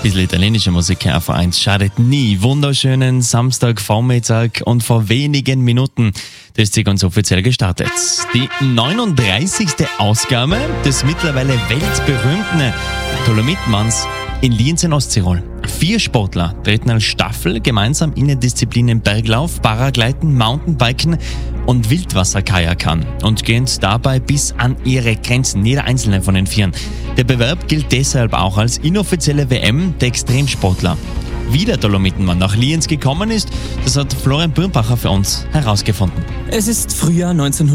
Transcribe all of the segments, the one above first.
Bisschen italienische Musik auf 1 schadet nie. Wunderschönen Samstagvormittag und vor wenigen Minuten ist sie ganz offiziell gestartet. Die 39. Ausgabe des mittlerweile weltberühmten Dolomitenmanns in Lienz in Osttirol. 4 Sportler treten als Staffel gemeinsam in den Disziplinen Berglauf, Paragleiten, Mountainbiken und Wildwasserkajak an und gehen dabei bis an ihre Grenzen, jeder einzelne von den 4. Der Bewerb gilt deshalb auch als inoffizielle WM der Extremsportler. Wie der Dolomitenmann nach Lienz gekommen ist, das hat Florian Birnbacher für uns herausgefunden. Es ist Frühjahr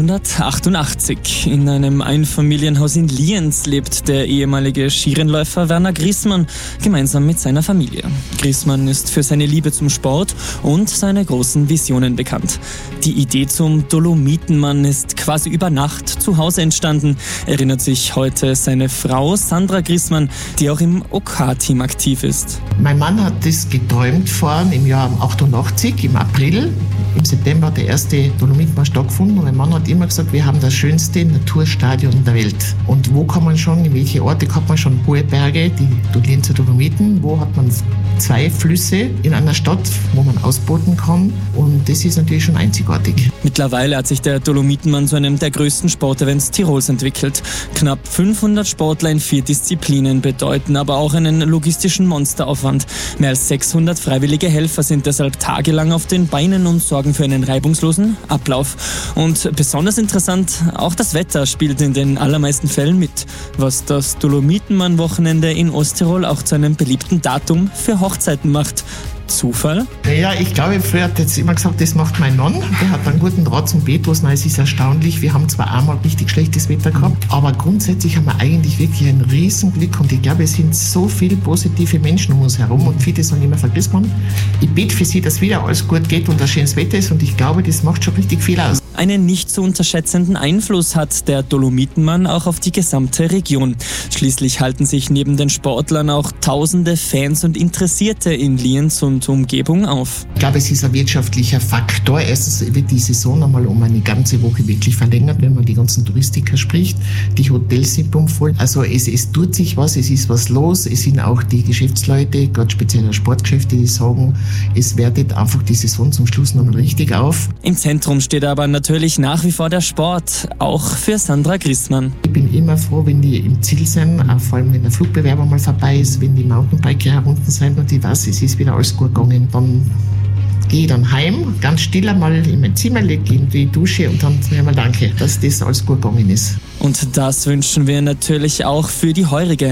1988. In einem Einfamilienhaus in Lienz lebt der ehemalige Skirennläufer Werner Grissmann gemeinsam mit seiner Familie. Grissmann ist für seine Liebe zum Sport und seine großen Visionen bekannt. Die Idee zum Dolomitenmann ist quasi über Nacht zu Hause entstanden, erinnert sich heute seine Frau Sandra Grissmann, die auch im OK-Team aktiv ist. Mein Mann hat das geträumt fahren im Jahr 88, im April. Im September hat der erste Dolomitenmann stattgefunden und mein Mann hat immer gesagt, wir haben das schönste Naturstadion der Welt. Und wo kann man schon, in welche Orte hat man schon hohe Berge, die Lienzer Dolomiten, wo hat man 2 Flüsse in einer Stadt, wo man ausboten kann und das ist natürlich schon einzigartig. Mittlerweile hat sich der Dolomitenmann zu einem der größten Sportevents Tirols entwickelt. Knapp 500 Sportler in 4 Disziplinen bedeuten aber auch einen logistischen Monsteraufwand. Mehr als 600 freiwillige Helfer sind deshalb tagelang auf den Beinen und sorgen für einen reibungslosen Ablauf. Und besonders interessant, auch das Wetter spielt in den allermeisten Fällen mit, was das Dolomitenmann-Wochenende in Osttirol auch zu einem beliebten Datum für Hochzeiten macht. Zufall? Ja, ich glaube, früher hat jetzt immer gesagt, das macht mein Mann. Der hat einen guten Draht zum Petrus. Nein, es ist erstaunlich. Wir haben zwar einmal richtig schlechtes Wetter gehabt, aber grundsätzlich haben wir eigentlich wirklich ein Riesenglück und ich glaube, es sind so viele positive Menschen um uns herum und viele sagen immer, vergiss man. Ich bete für sie, dass wieder alles gut geht und ein schönes Wetter ist und ich glaube, das macht schon richtig viel aus. Einen nicht zu unterschätzenden Einfluss hat der Dolomitenmann auch auf die gesamte Region. Schließlich halten sich neben den Sportlern auch tausende Fans und Interessierte in Lienz und Umgebung auf. Ich glaube, es ist ein wirtschaftlicher Faktor. Erstens wird die Saison einmal um eine ganze Woche wirklich verlängert, wenn man die ganzen Touristiker spricht. Die Hotels sind bummvoll. Also es tut sich was, es ist was los. Es sind auch die Geschäftsleute, gerade speziell Sportgeschäfte, die sagen, es wertet einfach die Saison zum Schluss nochmal richtig auf. Im Zentrum steht aber natürlich nach wie vor der Sport, auch für Sandra Grissmann. Ich bin immer froh, wenn die im Ziel sind, auch vor allem wenn der Flugbewerber mal vorbei ist, wenn die Mountainbiker herunter sind und ich weiß, es ist wieder alles gut gegangen. Dann gehe ich dann heim, ganz still einmal in mein Zimmer, lege in die Dusche und dann sage ich mal danke, dass das alles gut gegangen ist. Und das wünschen wir natürlich auch für die heurige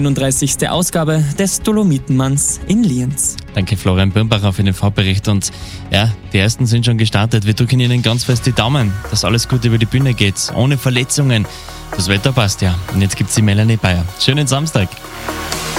39. Ausgabe des Dolomitenmanns in Lienz. Danke Florian Birnbacher für den Vorbericht und ja, die ersten sind schon gestartet. Wir drücken Ihnen ganz fest die Daumen, dass alles gut über die Bühne geht, ohne Verletzungen. Das Wetter passt ja. Und jetzt gibt's die Melanie Bayer. Schönen Samstag.